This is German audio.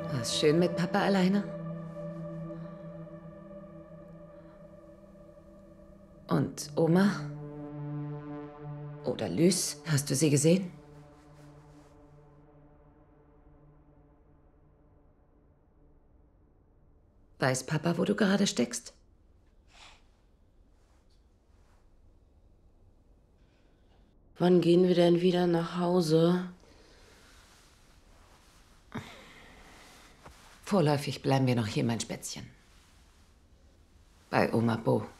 War's schön mit Papa alleine? Und Oma? Oder Lys? Hast du sie gesehen? Weiß Papa, wo du gerade steckst? Wann gehen wir denn wieder nach Hause? Vorläufig bleiben wir noch hier, mein Spätzchen. Bei Oma Bo.